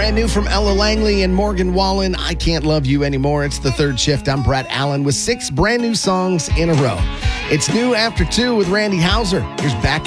Brand new from Ella Langley and Morgan Wallen, I Can't Love You Anymore. It's the third shift. I'm Brett Allen with 6 brand new songs in a row. It's new after 2 with Randy Houser. Here's Back